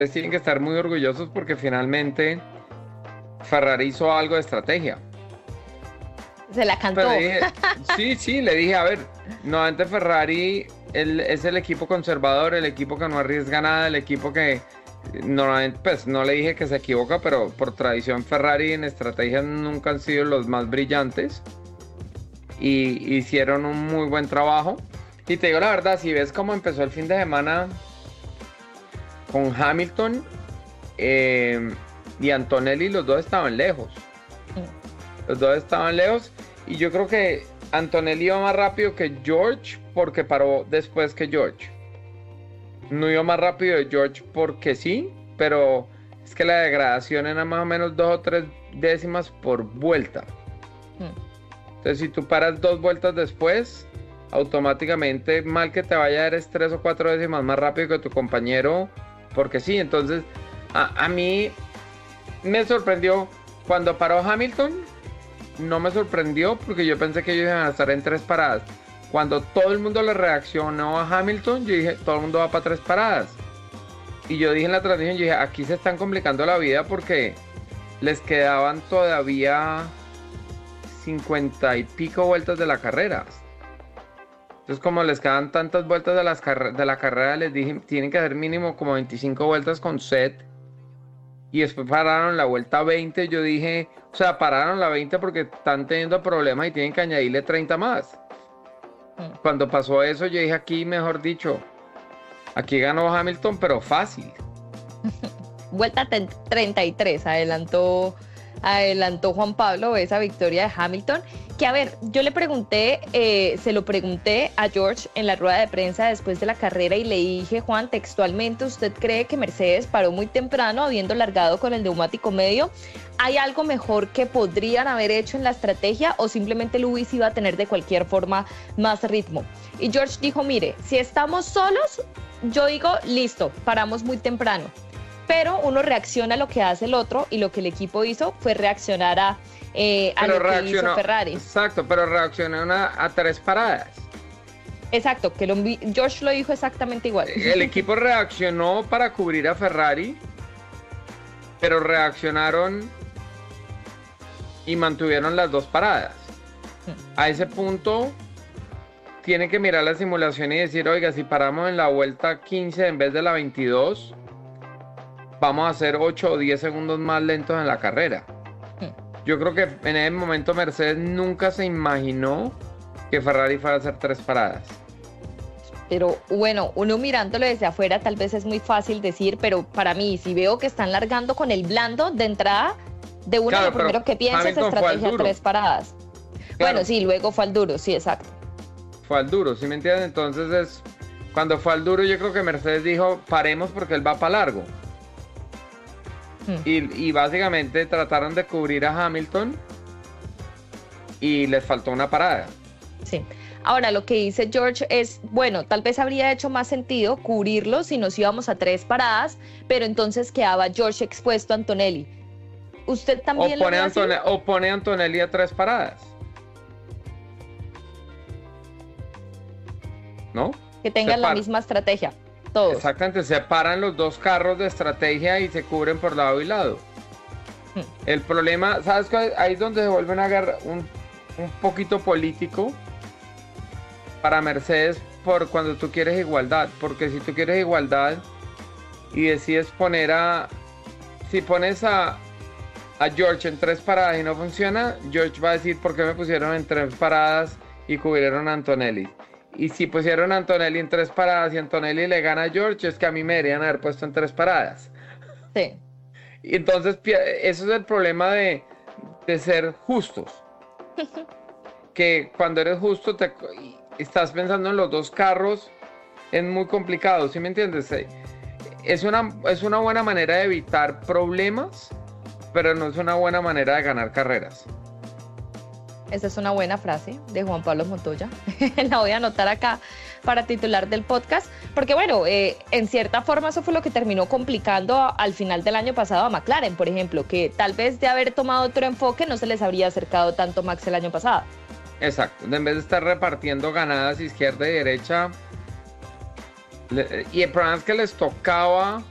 Ustedes tienen que estar muy orgullosos porque finalmente Ferrari hizo algo de estrategia. Se la Pero cantó. dije, sí, le dije, a ver, nuevamente Ferrari es el equipo conservador, el equipo que no arriesga nada, el equipo que normalmente, pues no le dije que se equivoca, pero por tradición Ferrari en estrategias nunca han sido los más brillantes y hicieron un muy buen trabajo. Y te digo la verdad, si ves cómo empezó el fin de semana con Hamilton y Antonelli, los dos estaban lejos. Los dos estaban lejos y yo creo que Antonelli iba más rápido que George porque paró después que George. No iba más rápido de George porque sí, pero es que la degradación era más o menos 2 o 3 décimas por vuelta. Entonces si tú paras 2 vueltas después, automáticamente mal que te vaya eres 3 o 4 décimas más rápido que tu compañero porque sí. Entonces a mí me sorprendió cuando paró Hamilton. No me sorprendió porque yo pensé que ellos iban a estar en 3 paradas. Cuando todo el mundo le reaccionó a Hamilton, yo dije, todo el mundo va para 3 paradas. Y yo dije en la transmisión, yo dije, aquí se están complicando la vida porque les quedaban todavía 50 y pico vueltas de la carrera. Entonces, como les quedan tantas vueltas de la carrera, les dije, tienen que hacer mínimo como 25 vueltas con set. Y después pararon la vuelta 20. Yo dije, o sea, pararon la 20 porque están teniendo problemas y tienen que añadirle 30 más. Cuando pasó eso, yo dije aquí, mejor dicho, aquí ganó Hamilton, pero fácil. Vuelta 33, adelantó Juan Pablo esa victoria de Hamilton. Que a ver, yo le pregunté, se lo pregunté a George en la rueda de prensa después de la carrera y le dije, Juan, textualmente, ¿usted cree que Mercedes paró muy temprano habiendo largado con el neumático medio? ¿Hay algo mejor que podrían haber hecho en la estrategia o simplemente Lewis iba a tener de cualquier forma más ritmo? Y George dijo, mire, si estamos solos, yo digo, listo, paramos muy temprano. Pero uno reacciona a lo que hace el otro y lo que el equipo hizo fue reaccionar a lo que hizo Ferrari. Exacto, pero reaccionó a 3 paradas. Exacto, que George lo dijo exactamente igual. El equipo reaccionó para cubrir a Ferrari, pero reaccionaron y mantuvieron las 2 paradas. A ese punto tiene que mirar la simulación y decir, oiga, si paramos en la vuelta 15 en vez de la 22, vamos a hacer 8 o 10 segundos más lentos en la carrera. Yo creo que en ese momento Mercedes nunca se imaginó que Ferrari fuera a hacer 3 paradas. Pero bueno, uno mirándolo desde afuera tal vez es muy fácil decir, pero para mí, si veo que están largando con el blando de entrada, de una Claro, lo primero que pienso es estrategia 3 paradas. Claro. Bueno, sí, luego fue al duro, sí, exacto. Fue al duro, ¿sí me entiendes? Entonces cuando fue al duro yo creo que Mercedes dijo, paremos porque él va para largo. Y básicamente trataron de cubrir a Hamilton y les faltó una parada. Sí. Ahora, lo que dice George es, bueno, tal vez habría hecho más sentido cubrirlo si nos íbamos a 3 paradas, pero entonces quedaba George expuesto a Antonelli. ¿Usted también lo ve así? O pone a Antonelli a 3 paradas. ¿No? Que tengan la misma estrategia. Todos. Exactamente, separan los 2 carros de estrategia y se cubren por lado y lado. El problema, ¿sabes qué? Ahí es donde se vuelve un poquito político para Mercedes por cuando tú quieres igualdad. Porque si tú quieres igualdad y decides si pones a George en 3 paradas y no funciona, George va a decir ¿por qué me pusieron en 3 paradas y cubrieron a Antonelli? Y si pusieron a Antonelli en 3 paradas y Antonelli le gana a George, es que a mí me deberían haber puesto en 3 paradas. Sí. Y entonces, eso es el problema de ser justos. Que cuando eres justo, estás pensando en los 2 carros, es muy complicado, ¿sí me entiendes? Es una buena manera de evitar problemas, pero no es una buena manera de ganar carreras. Esa es una buena frase de Juan Pablo Montoya. La voy a anotar acá para titular del podcast, porque bueno, en cierta forma eso fue lo que terminó complicando al final del año pasado a McLaren, por ejemplo, que tal vez de haber tomado otro enfoque no se les habría acercado tanto Max el año pasado. Exacto, en vez de estar repartiendo ganadas izquierda y derecha, y el problema es que les tocaba